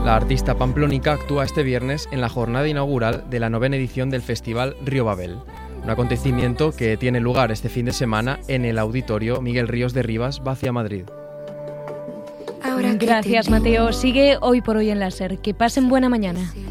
La artista pamplónica actúa este viernes en la jornada inaugural de la 9ª edición del Festival Río Babel, un acontecimiento que tiene lugar este fin de semana en el Auditorio Miguel Ríos de Rivas, Vacia, Madrid. Gracias, Mateo. Sigue Hoy por Hoy en la SER. Que pasen buena mañana.